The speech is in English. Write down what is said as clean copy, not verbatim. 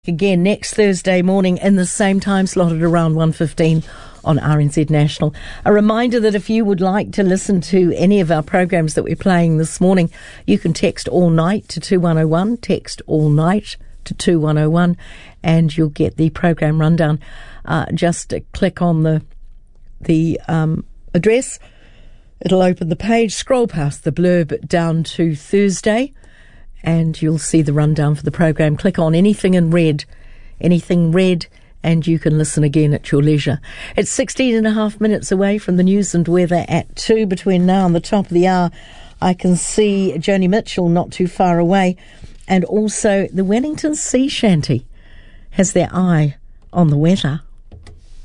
Again next Thursday morning in the same time slot at around 1:15 on RNZ National. A reminder that if you would like to listen to any of our programs that we're playing this morning, you can text all night to 2101, text all night to 2101, and you'll get the program rundown. Just click on the address. It'll open the page, scroll past the blurb down to Thursday, and you'll see the rundown for the program. Click on anything red, and you can listen again at your leisure. It's 16 and a half minutes away from the news and weather at 2. Between now and the top of the hour, I can see Joni Mitchell not too far away, and also the Wellington Sea Shanty has their eye on the weather.